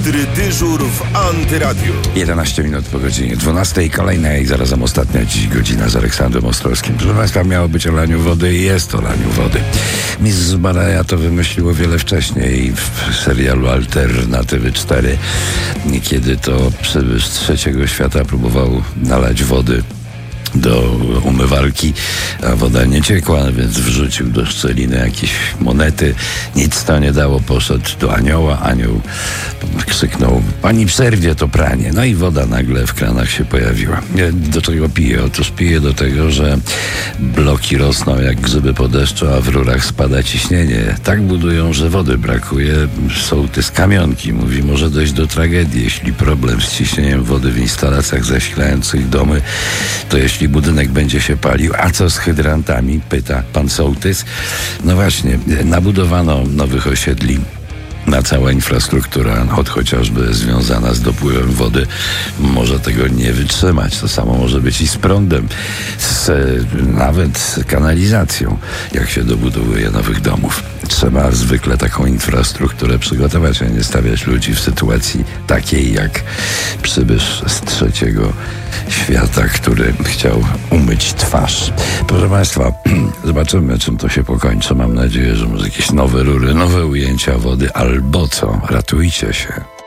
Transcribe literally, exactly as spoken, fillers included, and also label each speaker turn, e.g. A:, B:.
A: Mądry dyżur w Antyradiu.
B: jedenaście minut po godzinie dwunastej. Kolejna i zarazem ostatnia dziś godzina z Aleksandrem Ostrowskim. Proszę Państwa, miało być o laniu wody i jest o laniu wody. Mistrz Zbaraja to wymyśliło wiele wcześniej w serialu Alternatywy cztery, kiedy to przybysz z trzeciego świata próbował nalać wody do umywalki, a woda nie ciekła, więc wrzucił do szczeliny jakieś monety. Nic to nie dało, poszedł do anioła. Anioł krzyknął: pani przerwie to pranie. No i woda nagle w kranach się pojawiła. Do czego pije? Otóż pije do tego, że bloki rosną jak grzyby po deszczu, a w rurach spada ciśnienie. Tak budują, że wody brakuje. Sołtys Kamionki mówi: może dojść do tragedii, jeśli problem z ciśnieniem wody w instalacjach zasilających domy, to jeśli jeśli budynek będzie się palił. A co z hydrantami? Pyta pan sołtys. No właśnie, nabudowano nowych osiedli. Na cała infrastruktura, choć chociażby związana z dopływem wody, może tego nie wytrzymać. To samo może być i z prądem, z, nawet z kanalizacją, jak się dobudowuje nowych domów. Trzeba zwykle taką infrastrukturę przygotować, a nie stawiać ludzi w sytuacji takiej jak przybysz z trzeciego świata, który chciał umyć twarz. Proszę Państwa, zobaczymy, czym to się pokończy. Mam nadzieję, że może jakieś nowe rury, nowe ujęcia wody albo co. Ratujcie się.